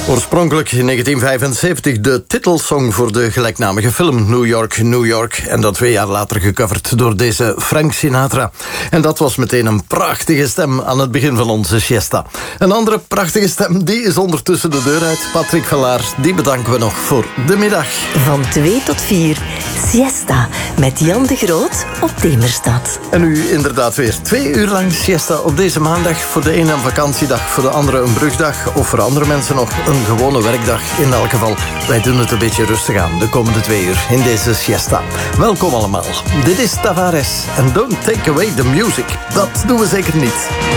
Oorspronkelijk in 1975 de titelsong voor de gelijknamige film New York, New York. En dat 2 jaar later gecoverd door deze Frank Sinatra. En dat was meteen een prachtige stem aan het begin van onze siesta. Een andere prachtige stem, die is ondertussen de deur uit. Patrick Valaar, die bedanken we nog voor de middag. Van 2 tot 4, siesta met Jan de Groot op Demerstad. En nu inderdaad weer 2 uur lang siesta op deze maandag. Voor de ene een vakantiedag, voor de andere een brugdag. Of voor andere mensen nog een gewone werkdag. In elk geval, wij doen het een beetje rustig aan de komende 2 uur in deze siesta. Welkom allemaal. Dit is Tavares en Don't Take Away the Music. Dat doen we zeker niet.